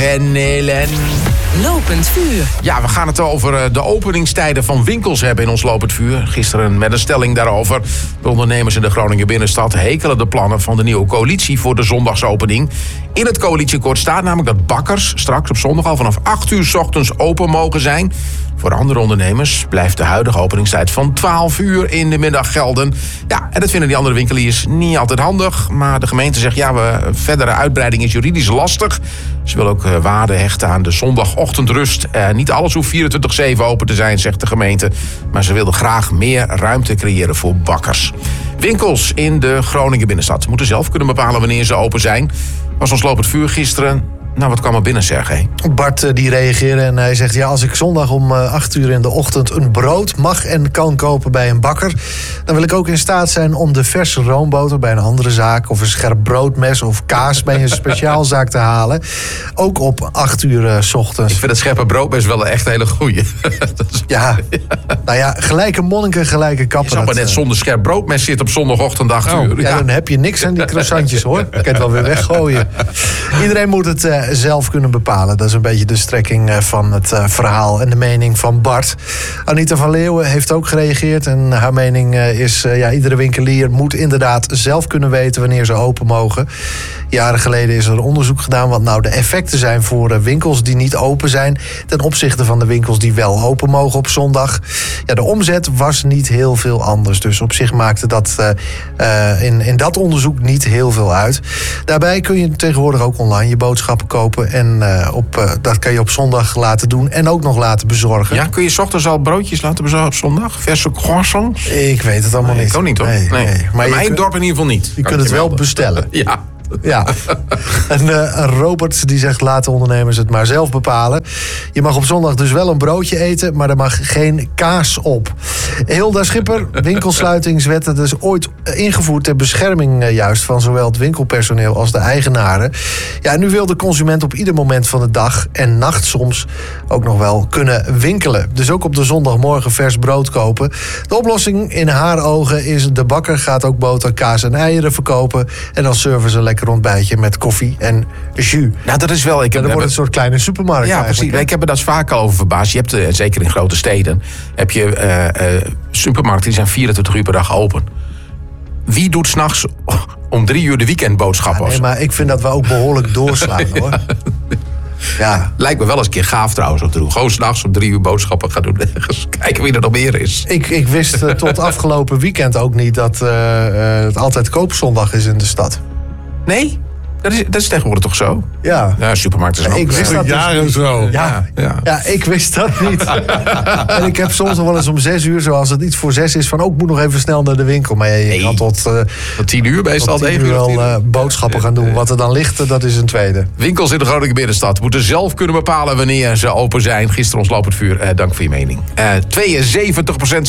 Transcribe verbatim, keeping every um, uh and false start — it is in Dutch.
En Helen. Lopend vuur. Ja, we gaan het over de openingstijden van winkels hebben in ons Lopend Vuur. Gisteren met een stelling daarover. De ondernemers in de Groninger binnenstad hekelen de plannen van de nieuwe coalitie voor de zondagsopening. In het coalitieakkoord staat namelijk dat bakkers straks op zondag al vanaf acht uur 's ochtends open mogen zijn. Voor andere ondernemers blijft de huidige openingstijd van twaalf uur in de middag gelden. Ja, en dat vinden die andere winkeliers niet altijd handig. Maar de gemeente zegt, ja, we, verdere uitbreiding is juridisch lastig. Ze wil ook uh, waarde hechten aan de zondagochtendrust. Uh, niet alles hoeft vierentwintig zeven open te zijn, zegt de gemeente. Maar ze wilden graag meer ruimte creëren voor bakkers. Winkels in de Groninger binnenstad moeten zelf kunnen bepalen wanneer ze open zijn. Was ons Lopend Vuur gisteren. Nou, wat kwam er binnen, Sergej? Bart die reageerde en hij zegt... ja, als ik zondag om acht uur in de ochtend een brood mag en kan kopen bij een bakker... dan wil ik ook in staat zijn om de verse roomboter bij een andere zaak... of een scherp broodmes of kaas bij een speciaalzaak te halen. Ook op acht uur uh, 's ochtends. Ik vind het scherpe broodmes wel een echt hele goeie. is... Ja, nou ja, gelijke monniken, gelijke kappen. Je zou maar net zonder scherp broodmes zitten op zondagochtend acht oh, uur. Ja, ja, dan heb je niks aan die croissantjes, hoor. Ik kan het wel weer weggooien. Iedereen moet het... Uh, zelf kunnen bepalen. Dat is een beetje de strekking van het uh, verhaal en de mening van Bart. Anita van Leeuwen heeft ook gereageerd en haar mening uh, is... Uh, ja, iedere winkelier moet inderdaad zelf kunnen weten wanneer ze open mogen. Jaren geleden is er onderzoek gedaan wat nou de effecten zijn voor uh, winkels die niet open zijn... ten opzichte van de winkels die wel open mogen op zondag. Ja, de omzet was niet heel veel anders. Dus op zich maakte dat uh, uh, in, in dat onderzoek niet heel veel uit. Daarbij kun je tegenwoordig ook online je boodschappen kopen. En uh, op, uh, dat kan je op zondag laten doen en ook nog laten bezorgen. Ja, kun je 's ochtends al broodjes laten bezorgen op zondag? Verse croissants? Ik weet het allemaal nee, niet. Ik ook niet, hoor. Nee, nee. nee. Maar in mijn kun... dorp in ieder geval niet. Je kunt het wel melden. bestellen. Ja. Ja, en uh, Robert die zegt laten ondernemers het maar zelf bepalen. Je mag op zondag dus wel een broodje eten, maar er mag geen kaas op. Hilda Schipper, winkelsluitingswet, dat is ooit ingevoerd ter bescherming uh, juist van zowel het winkelpersoneel als de eigenaren. Ja, en nu wil de consument op ieder moment van de dag en nacht soms ook nog wel kunnen winkelen. Dus ook op de zondagmorgen vers brood kopen. De oplossing in haar ogen is de bakker gaat ook boter, kaas en eieren verkopen en dan serven ze lekker ontbijtje met koffie en jus. Nou, dat is wel... Ik heb, dan wordt het een soort kleine supermarkt. Ja, precies. Ik heb me daar vaak al over verbaasd. Je hebt, uh, zeker in grote steden, heb je uh, uh, supermarkten die zijn vierentwintig uur per dag open. Wie doet 's nachts om drie uur de weekendboodschappen? Ja, nee, maar ik vind dat we ook behoorlijk doorslaan, hoor. Ja. Lijkt me wel eens een keer gaaf trouwens om te doen. Gewoon 's nachts om drie uur boodschappen gaan doen. Kijken wie er nog meer is. Ik, ik wist uh, tot afgelopen weekend ook niet dat uh, uh, het altijd koopzondag is in de stad. Nee? Dat is, dat is tegenwoordig toch zo? Ja. Ja, supermarkten zijn ook... Ik wist dat jaren dus zo. Ja, ja. ja, ik wist dat niet. En ik heb soms nog wel eens om zes uur, zoals het iets voor zes is... van ook, ik moet nog even snel naar de winkel. Maar je nee. kan tot, uh, tot tien uur meestal. Tot tien uur al uh, boodschappen gaan doen. Wat er dan ligt, dat is een tweede. Winkels in de Groninger binnenstad moeten zelf kunnen bepalen wanneer ze open zijn. Gisteren ons Lopend Vuur. Uh, dank voor je mening. Uh, tweeënzeventig procent